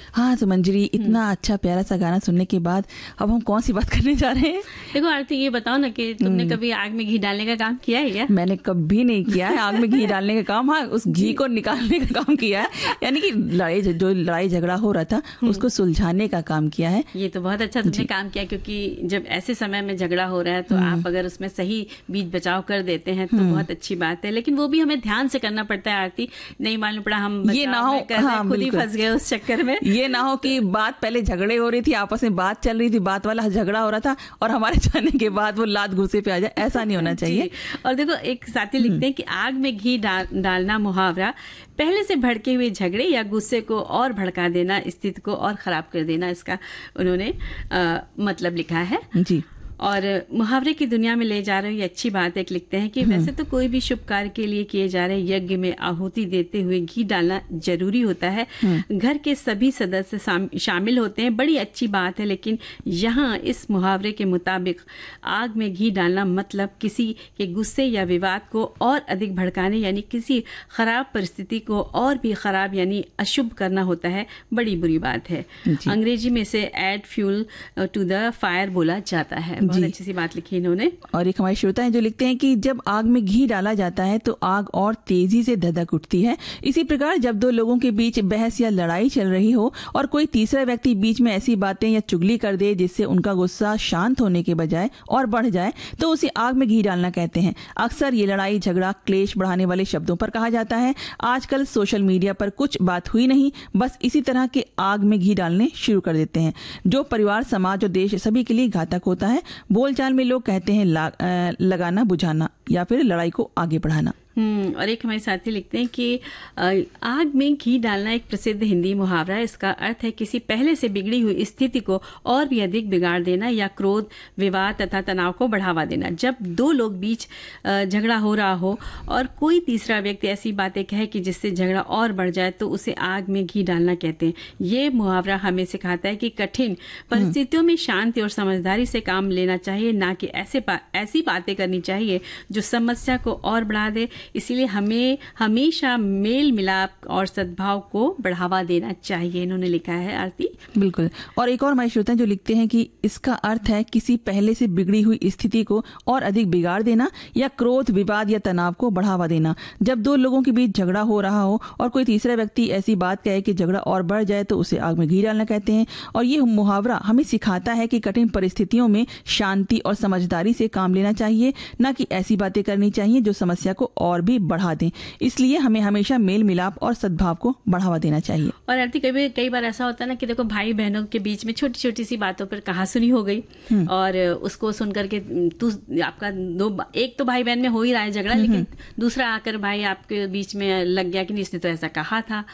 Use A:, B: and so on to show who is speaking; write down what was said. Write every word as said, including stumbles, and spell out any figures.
A: हाँ तो मंजरी, इतना अच्छा प्यारा सा गाना सुनने के बाद अब हम कौन सी बात करने जा रहे हैं?
B: देखो आरती, ये बताओ ना कि तुमने कभी आग में घी डालने का काम किया है क्या?
A: मैंने कभी नहीं किया है आग में घी डालने का काम। हाँ, उस घी को निकालने का काम किया है, यानी कि लड़ाई जो लड़ाई झगड़ा हो रहा था उसको सुलझाने का काम किया है।
B: ये तो बहुत अच्छा तुमने काम किया, क्योंकि जब ऐसे समय में झगड़ा हो रहा है तो आप अगर उसमें सही बीच बचाव कर देते हैं तो बहुत अच्छी बात है। लेकिन वो भी हमें ध्यान से करना पड़ता है आरती, नहीं मालूम पड़ा हम
A: ये ना हो, हाँ,
B: खुद ही फंस गए उस चक्कर में।
A: ये ना हो कि बात पहले झगड़े हो रही थी, आपस में बात चल रही थी, बात वाला झगड़ा हो रहा था और हमारे जाने के बाद वो लात घुसे पे आ जाए, ऐसा नहीं होना चाहिए।
B: और देखो एक साथी लिखते हैं कि आग में घी डाल, डालना मुहावरा पहले से भड़के हुए झगड़े या गुस्से को और भड़का देना, स्थिति को और खराब कर देना, इसका उन्होंने आ, मतलब लिखा है जी। और मुहावरे की दुनिया में ले जा रहे ये अच्छी बात है। लिखते हैं कि वैसे तो कोई भी शुभ कार्य के लिए किए जा रहे यज्ञ में आहुति देते हुए घी डालना जरूरी होता है। घर के सभी सदस्य शामिल होते हैं, बड़ी अच्छी बात है। लेकिन यहाँ इस मुहावरे के मुताबिक आग में घी डालना मतलब किसी के गुस्से या विवाद को और अधिक भड़काने, यानी किसी खराब परिस्थिति को और भी खराब यानी अशुभ करना होता है। बड़ी बुरी बात है। अंग्रेजी में इसे add fuel to the fire बोला जाता है। बहुत अच्छी सी बात लिखी इन्होंने।
A: और एक हमारे श्रोता हैं जो लिखते हैं कि जब आग में घी डाला जाता है तो आग और तेजी से धधक उठती है। इसी प्रकार जब दो लोगों के बीच बहस या लड़ाई चल रही हो और कोई तीसरा व्यक्ति बीच में ऐसी बातें या चुगली कर दे जिससे उनका गुस्सा शांत होने के बजाय और बढ़ जाए तो उसे आग में घी डालना कहते हैं। अक्सर ये लड़ाई झगड़ा क्लेश बढ़ाने वाले शब्दों पर कहा जाता है। आजकल सोशल मीडिया पर कुछ बात हुई नहीं, बस इसी तरह के आग में घी डालने शुरू कर देते हैं, जो परिवार, समाज और देश सभी के लिए घातक होता है। बोलचाल में लोग कहते हैं ला, लगाना बुझाना या फिर लड़ाई को आगे बढ़ाना।
B: हम्म और एक हमारे साथी लिखते हैं कि आग में घी डालना एक प्रसिद्ध हिंदी मुहावरा है। इसका अर्थ है किसी पहले से बिगड़ी हुई स्थिति को और भी अधिक बिगाड़ देना या क्रोध, विवाद तथा तनाव को बढ़ावा देना। जब दो लोग बीच झगड़ा हो रहा हो और कोई तीसरा व्यक्ति ऐसी बातें कहे कि जिससे झगड़ा और बढ़ जाए तो उसे आग में घी डालना कहते हैं। ये मुहावरा हमें सिखाता है कि कठिन परिस्थितियों में शांति और समझदारी से काम लेना चाहिए, ना कि ऐसे बा, ऐसी बातें करनी चाहिए जो समस्या को और बढ़ा दे। इसीलिए हमें हमेशा मेल मिलाप और सद्भाव को बढ़ावा देना चाहिए, इन्होंने लिखा है आरती।
A: बिल्कुल। और एक और हमारे श्रोता जो लिखते हैं कि इसका अर्थ है किसी पहले से बिगड़ी हुई स्थिति को और अधिक बिगाड़ देना या क्रोध, विवाद या तनाव को बढ़ावा देना। जब दो लोगों के बीच झगड़ा हो रहा हो और कोई तीसरा व्यक्ति ऐसी बात कहे कि झगड़ा और बढ़ जाए तो उसे आग में घी डालना कहते हैं। और ये मुहावरा हमें सिखाता है कि कठिन परिस्थितियों में शांति और समझदारी से काम लेना चाहिए, न कि ऐसी बातें करनी चाहिए जो समस्या को और भी बढ़ा दें। इसलिए हमें हमेशा मेल मिलाप और सद्भाव को बढ़ावा देना चाहिए।
B: और आरती, कई कई बार ऐसा होता है ना कि देखो भाई बहनों के बीच में छोटी छोटी सी बातों पर कहासुनी हो गई और उसको सुनकर के तू आपका दो एक तो भाई बहन में हो ही रहा है झगड़ा, लेकिन दूसरा आकर भाई आपके बीच में लग गया कि नहीं इसने तो ऐसा कहा था